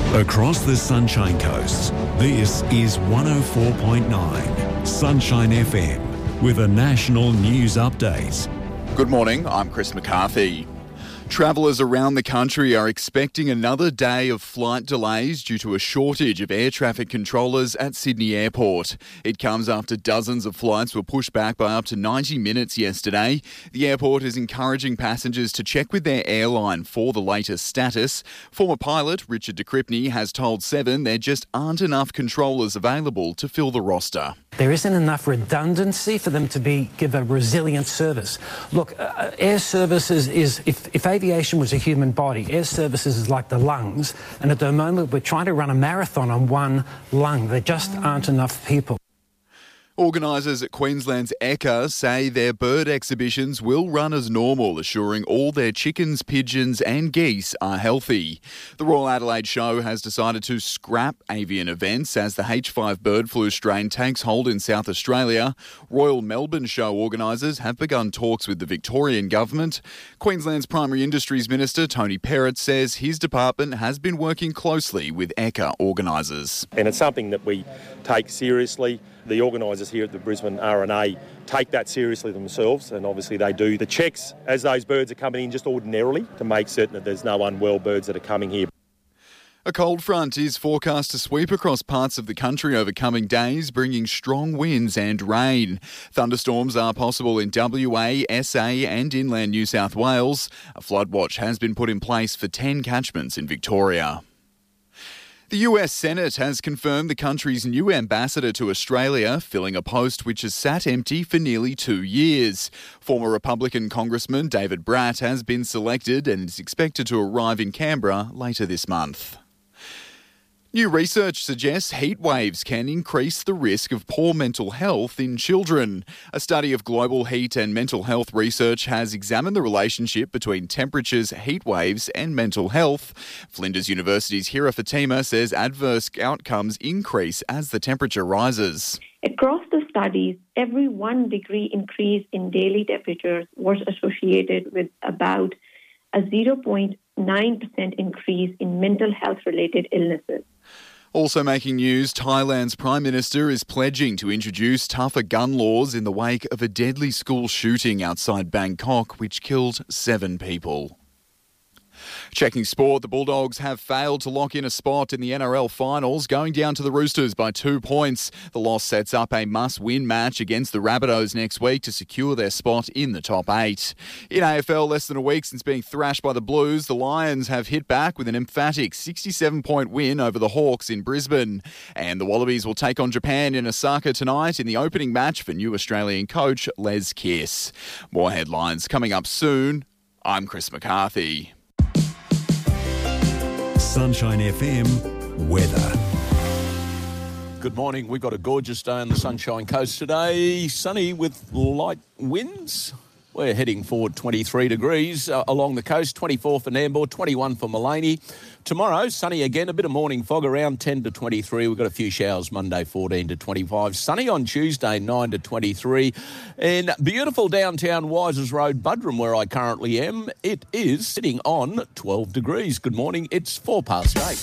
Across the Sunshine Coast, this is 104.9 Sunshine FM with a national news update. Good morning, I'm Chris McCarthy. Travellers around the country are expecting another day of flight delays due to a shortage of air traffic controllers at Sydney Airport. It comes after dozens of flights were pushed back by up to 90 minutes yesterday. The airport is encouraging passengers to check with their airline for the latest status. Former pilot Richard de Crespigny has told Seven there just aren't enough controllers available to fill the roster. There isn't enough redundancy for them to give a resilient service. Look, air services is, if aviation was a human body, air services is like the lungs, and at the moment we're trying to run a marathon on one lung. There just aren't enough people. Organisers at Queensland's Ekka say their bird exhibitions will run as normal, assuring all their chickens, pigeons and geese are healthy. The Royal Adelaide Show has decided to scrap avian events as the H5 bird flu strain takes hold in South Australia. Royal Melbourne Show organisers have begun talks with the Victorian government. Queensland's Primary Industries Minister Tony Perrott says his department has been working closely with Ekka organisers. And it's something that we take seriously. The organisers here at the Brisbane RNA take that seriously themselves, and obviously they do the checks as those birds are coming in just ordinarily to make certain that there's no unwell birds that are coming here. A cold front is forecast to sweep across parts of the country over coming days, bringing strong winds and rain. Thunderstorms are possible in WA, SA and inland New South Wales. A flood watch has been put in place for 10 catchments in Victoria. The US Senate has confirmed the country's new ambassador to Australia, filling a post which has sat empty for nearly 2 years. Former Republican Congressman David Bratt has been selected and is expected to arrive in Canberra later this month. New research suggests heat waves can increase the risk of poor mental health in children. A study of global heat and mental health research has examined the relationship between temperatures, heat waves and mental health. Flinders University's Hira Fatima says adverse outcomes increase as the temperature rises. Across the studies, every 1 degree increase in daily temperatures was associated with about a 0.9% increase in mental health-related illnesses. Also making news, Thailand's Prime Minister is pledging to introduce tougher gun laws in the wake of a deadly school shooting outside Bangkok, which killed 7 people. Checking sport, the Bulldogs have failed to lock in a spot in the NRL finals, going down to the Roosters by 2 points. The loss sets up a must-win match against the Rabbitohs next week to secure their spot in the top 8. In AFL, less than a week since being thrashed by the Blues, the Lions have hit back with an emphatic 67-point win over the Hawks in Brisbane. And the Wallabies will take on Japan in Osaka tonight in the opening match for new Australian coach Les Kiss. More headlines coming up soon. I'm Chris McCarthy. Sunshine FM weather. Good morning. We've got a gorgeous day on the Sunshine Coast today. Sunny with light winds. We're heading forward 23 degrees along the coast, 24 for Nambour, 21 for Maleny. Tomorrow, sunny again, a bit of morning fog around 10 to 23. We've got a few showers Monday, 14 to 25. Sunny on Tuesday, 9 to 23. In beautiful downtown Wisers Road, Buderim, where I currently am, it is sitting on 12 degrees. Good morning. It's 8:04.